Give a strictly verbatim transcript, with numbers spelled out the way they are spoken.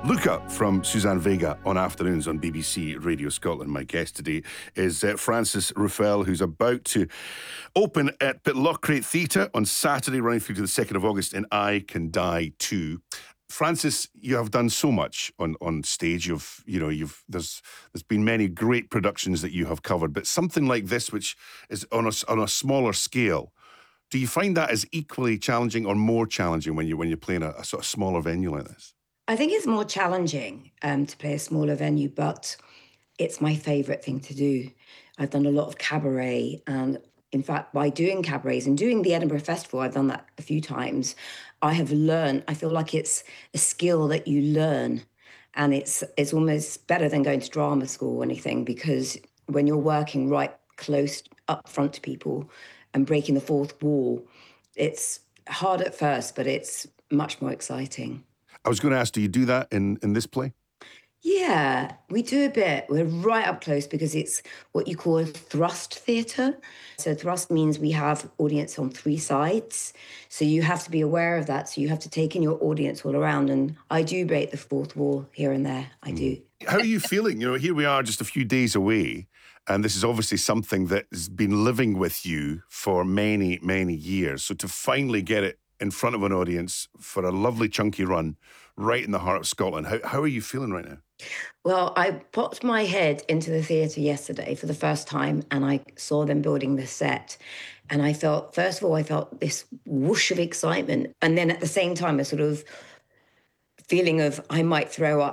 Luca from Suzanne Vega on Afternoons on B B C Radio Scotland. My guest today is uh, Francis Ruffelle, who's about to open at Pitlochry Theatre on Saturday, running through to the second of August in I Can Die Too. Francis, you have done so much on, on stage. You've, you know, you've there's there's been many great productions that you have covered, but something like this, which is on a on a smaller scale, do you find that as equally challenging or more challenging when you when you're playing a, a sort of smaller venue like this? I think it's more challenging um, to play a smaller venue, but it's my favourite thing to do. I've done a lot of cabaret, and in fact, by doing cabarets and doing the Edinburgh Festival, I've done that a few times, I have learned, I feel like it's a skill that you learn, and it's it's almost better than going to drama school or anything, because when you're working right close up front to people and breaking the fourth wall, it's hard at first, but it's much more exciting. I was going to ask, do you do that in, in this play? Yeah, we do a bit. We're right up close because it's what you call a thrust theatre. So thrust means we have audience on three sides. So you have to be aware of that. So you have to take in your audience all around. And I do break the fourth wall here and there. I do. How are you feeling? You know, here we are just a few days away, and this is obviously something that has been living with you for many, many years. So to finally get it in front of an audience for a lovely chunky run right in the heart of Scotland, how, how are you feeling right now? Well, I popped my head into the theatre yesterday for the first time, and I saw them building the set. And I felt, first of all, I felt this whoosh of excitement. And then at the same time, a sort of feeling of I might throw up.